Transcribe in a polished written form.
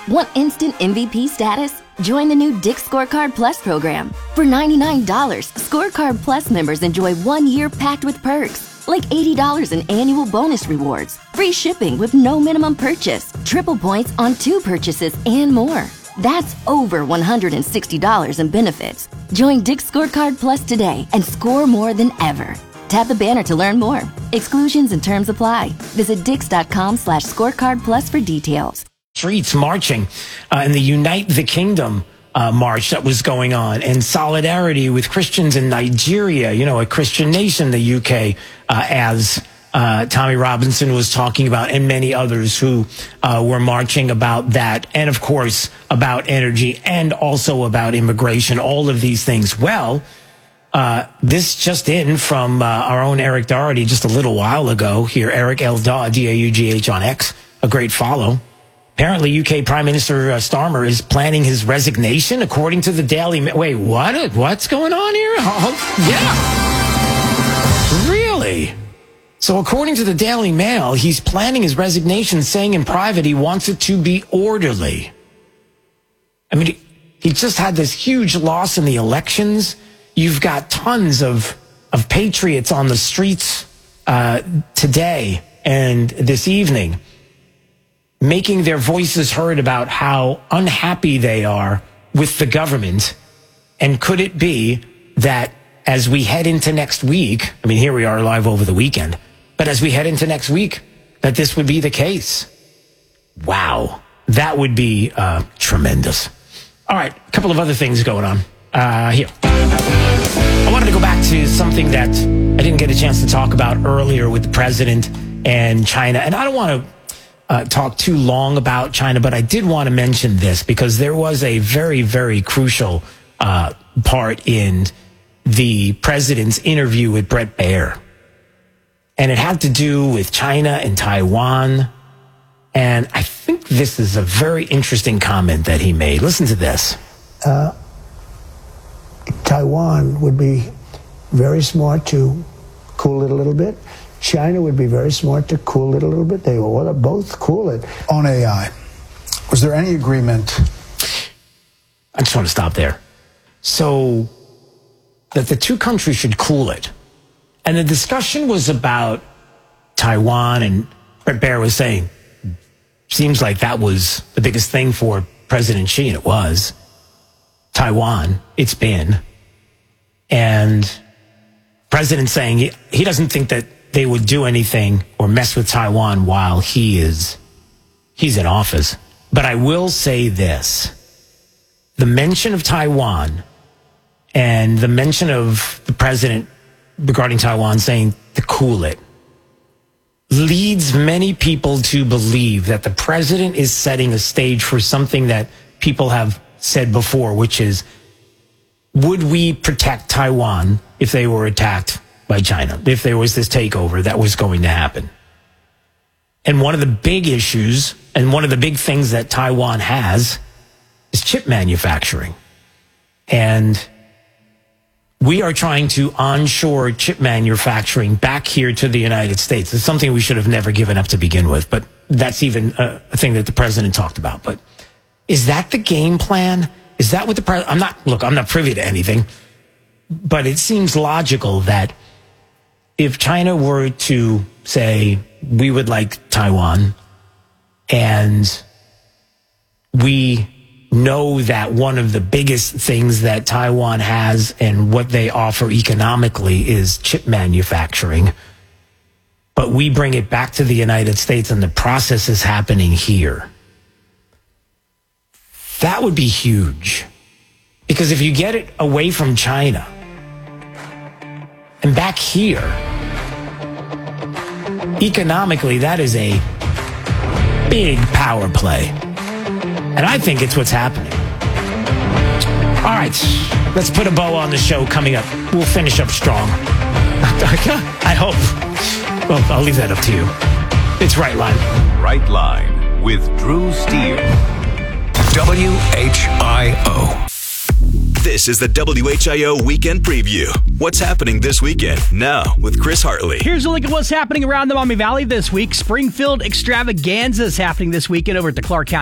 Want instant MVP status? Join the new Dick's Scorecard Plus program. For $99, Scorecard Plus members enjoy 1 year packed with perks, like $80 in annual bonus rewards, free shipping with no minimum purchase, triple points on 2 purchases, and more. That's over $160 in benefits. Join Dick's Scorecard Plus today and score more than ever. Tap the banner to learn more. Exclusions and terms apply. Visit dix.com/scorecard plus for details. Streets marching in the Unite the Kingdom march that was going on, in solidarity with Christians in Nigeria, a Christian nation, the UK, as Tommy Robinson was talking about, and many others who were marching about that, and of course about energy, and also about immigration, all of these things. Well, this just in from our own Eric Doherty just a little while ago here, Eric L. Daugh on X, a great follow. Apparently, UK Prime Minister Starmer is planning his resignation, according to the Daily Mail. Wait, what? What's going on here? Yeah. Really? So according to the Daily Mail, he's planning his resignation, saying in private he wants it to be orderly. I mean, he just had this huge loss in the elections. You've got tons of patriots on the streets today and this evening, making their voices heard about how unhappy they are with the government. And could it be that as we head into next week, I mean, here we are live over the weekend, but as we head into next week, that this would be the case? Wow, that would be tremendous. All right, a couple of other things going on here. I wanted to go back to something that I didn't get a chance to talk about earlier with the president and China. And I don't want to talk too long about China, but I did want to mention this because there was a very, very crucial part in the president's interview with Bret Baier. And it had to do with China and Taiwan. And I think this is a very interesting comment that he made. Listen to this. Taiwan would be very smart to cool it a little bit. China would be very smart to cool it a little bit. They will both cool it. On AI, was there any agreement? I just want to stop there. So that the two countries should cool it. And the discussion was about Taiwan, and Bret Baier was saying, seems like that was the biggest thing for President Xi, and it was. Taiwan, it's been. And President saying he doesn't think that they would do anything or mess with Taiwan while he's in office. But I will say this. The mention of Taiwan and the mention of the president regarding Taiwan saying to cool it leads many people to believe that the president is setting a stage for something that people have said before, which is, would we protect Taiwan if they were attacked by China, if there was this takeover that was going to happen? And one of the big issues and one of the big things that Taiwan has is chip manufacturing. And we are trying to onshore chip manufacturing back here to the United States. It's something we should have never given up to begin with, but that's even a thing that the president talked about. But is that the game plan? Is that what the president... I'm not privy to anything, but it seems logical that if China were to say, we would like Taiwan, and we know that one of the biggest things that Taiwan has and what they offer economically is chip manufacturing, but we bring it back to the United States and the process is happening here. That would be huge. Because if you get it away from China and back here, economically, that is a big power play. And I think it's what's happening. All right, let's put a bow on the show coming up. We'll finish up strong. I hope. Well, I'll leave that up to you. It's Right Line. Right Line with Drew Steele. WHIO. This is the WHIO Weekend Preview. What's happening this weekend? Now with Chris Hartley. Here's a look at what's happening around the Maumee Valley this week. Springfield Extravaganza is happening this weekend over at the Clark County